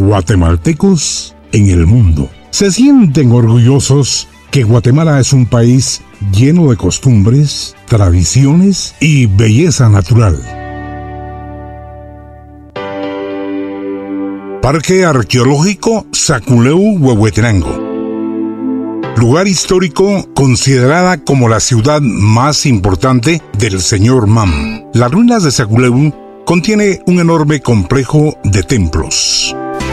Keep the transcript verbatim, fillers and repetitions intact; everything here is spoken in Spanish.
guatemaltecos en el mundo. Se sienten orgullosos que Guatemala es un país lleno de costumbres, tradiciones y belleza natural. Parque Arqueológico Saculeu Huehuetenango. Lugar histórico considerada como la ciudad más importante del señor Mam. Las ruinas de Saculeu contiene un enorme complejo de templos.